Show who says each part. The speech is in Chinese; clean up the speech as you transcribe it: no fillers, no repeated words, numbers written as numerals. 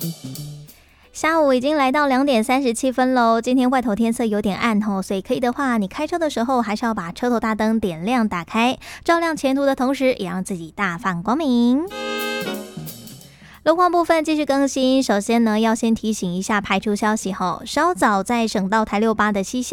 Speaker 1: 下午已经来到2:37喽，今天外头天色有点暗吼，所以可以的话，你开车的时候还是要把车头大灯点亮打开，照亮前途的同时，也让自己大放光明。路况部分继续更新，首先呢，要先提醒一下排除消息后，稍早在省道台68的西向